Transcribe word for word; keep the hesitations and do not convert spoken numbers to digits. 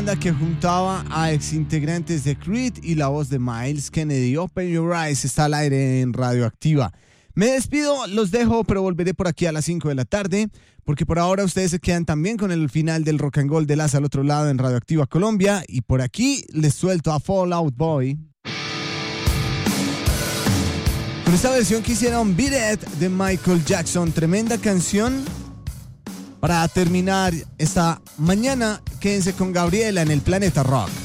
Que juntaba a exintegrantes de Creed y la voz de Miles Kennedy. Open Your Eyes está al aire en Radioactiva. Me despido, los dejo, pero volveré por aquí a las cinco de la tarde, porque por ahora ustedes se quedan también con el final del Rock and Gold de Laza al otro lado en Radioactiva Colombia, y por aquí les suelto a Fall Out Boy. Con esta versión que hicieron Beat It de Michael Jackson, tremenda canción. Para terminar esta mañana, quédense con Gabriela en el Planeta Rock.